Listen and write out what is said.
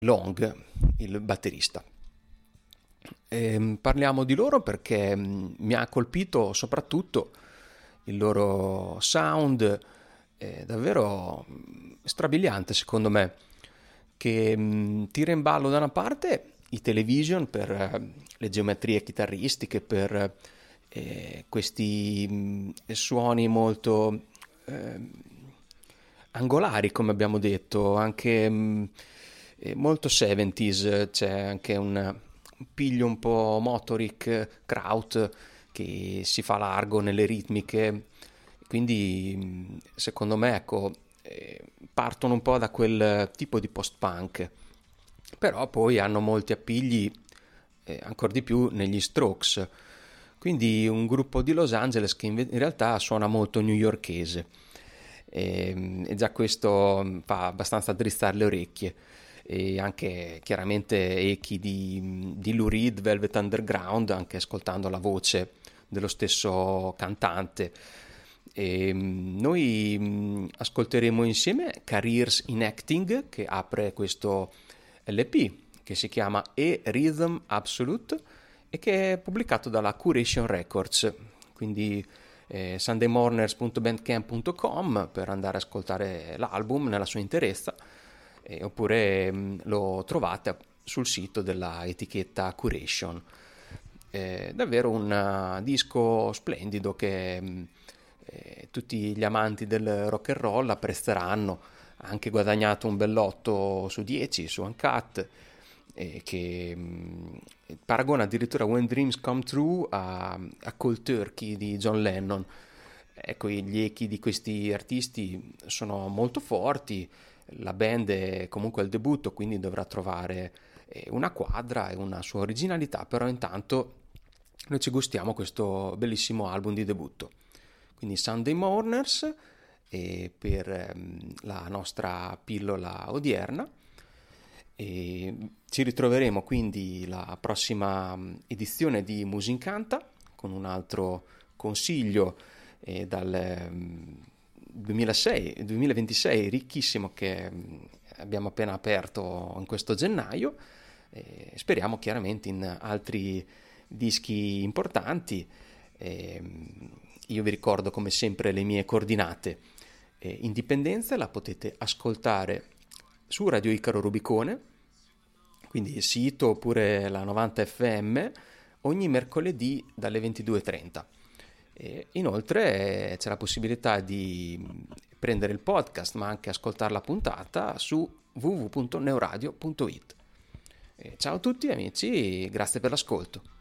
Long, il batterista. Parliamo di loro perché mi ha colpito soprattutto il loro sound, davvero strabiliante secondo me, che tira in ballo da una parte i Television per le geometrie chitarristiche, per questi suoni molto angolari, come abbiamo detto, anche molto 70s. C'è anche un piglio un po' Motorik, Kraut, che si fa largo nelle ritmiche, quindi secondo me, ecco, partono un po' da quel tipo di post-punk, però poi hanno molti appigli, ancora di più negli Strokes, quindi un gruppo di Los Angeles che in realtà suona molto newyorkese, e già questo fa abbastanza drizzare le orecchie, e anche chiaramente echi di Lou Reed, Velvet Underground, anche ascoltando la voce dello stesso cantante. Noi ascolteremo insieme Careers in Acting, che apre questo LP che si chiama E-Rhythm Absolute e che è pubblicato dalla Curation Records, quindi sundaymorners.bandcamp.com per andare a ascoltare l'album nella sua interezza, oppure lo trovate sul sito della etichetta Curation. Davvero un disco splendido che tutti gli amanti del rock and roll apprezzeranno. Ha anche guadagnato un bell'8 su 10 su Uncut, che paragona addirittura When Dreams Come True a Cold Turkey di John Lennon. Ecco, gli echi di questi artisti sono molto forti, la band è comunque al debutto, quindi dovrà trovare una quadra e una sua originalità, però intanto noi ci gustiamo questo bellissimo album di debutto. Quindi Sunday Morners per la nostra pillola odierna, e ci ritroveremo quindi la prossima edizione di Musincanta con un altro consiglio dal 2026 ricchissimo che abbiamo appena aperto in questo gennaio. Speriamo chiaramente in altri dischi importanti. Io vi ricordo come sempre le mie coordinate. Indipendenza la potete ascoltare su Radio Icaro Rubicone, quindi il sito oppure la 90 FM, ogni mercoledì dalle 22:30. Inoltre c'è la possibilità di prendere il podcast ma anche ascoltare la puntata su www.neuradio.it. Ciao a tutti amici, grazie per l'ascolto.